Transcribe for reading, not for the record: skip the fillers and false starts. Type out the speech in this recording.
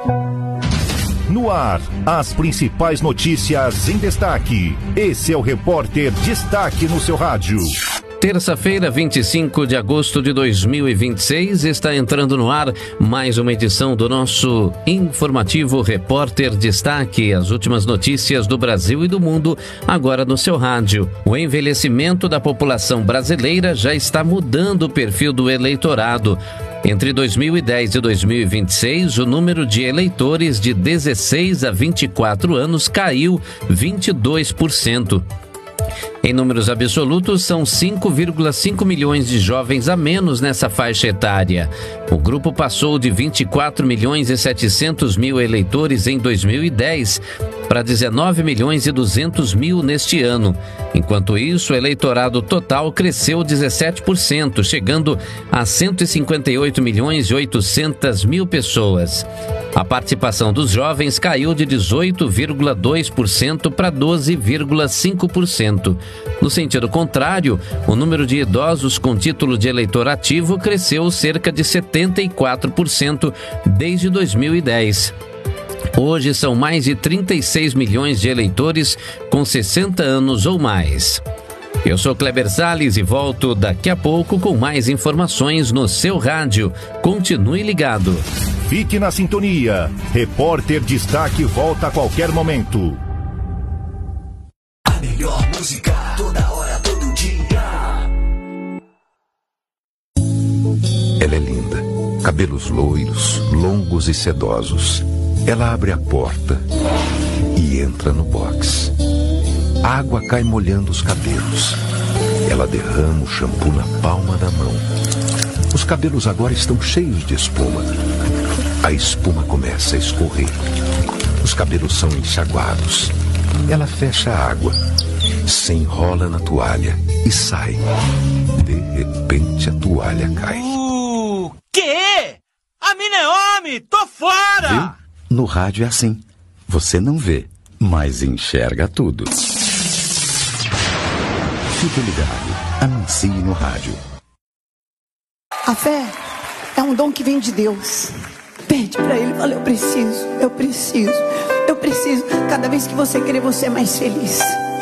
No ar, as principais notícias em destaque. Esse é o Repórter Destaque no seu rádio. Terça-feira, 25 de agosto de 2026, está entrando no ar mais uma edição do nosso informativo Repórter Destaque. As últimas notícias do Brasil e do mundo, agora no seu rádio. O envelhecimento da população brasileira já está mudando o perfil do eleitorado. Entre 2010 e 2026, o número de eleitores de 16 a 24 anos caiu 22%. Em números absolutos, são 5,5 milhões de jovens a menos nessa faixa etária. O grupo passou de 24 milhões e 700 mil eleitores em 2010 para 19 milhões e 200 mil neste ano. Enquanto isso, o eleitorado total cresceu 17%, chegando a 158 milhões e 800 mil pessoas. A participação dos jovens caiu de 18,2% para 12,5%. No sentido contrário, o número de idosos com título de eleitor ativo cresceu cerca de 74% desde 2010. Hoje são mais de 36 milhões de eleitores com 60 anos ou mais. Eu sou Kleber Salles e volto daqui a pouco com mais informações no seu rádio. Continue ligado. Fique na sintonia. Repórter Destaque volta a qualquer momento. A melhor música, toda hora, todo dia. Ela é linda. Cabelos loiros, longos e sedosos. Ela abre a porta e entra no box. A água cai molhando os cabelos. Ela derrama o shampoo na palma da mão. Os cabelos agora estão cheios de espuma. A espuma começa a escorrer. Os cabelos são enxaguados. Ela fecha a água, se enrola na toalha e sai. De repente a toalha cai. Quê? A mina é homem! Tô fora! Viu? No rádio é assim. Você não vê, mas enxerga tudo. Fique ligado. Anuncie no rádio. A fé é um dom que vem de Deus. Pede pra Ele, fala, eu preciso. Cada vez que você crer, você é mais feliz.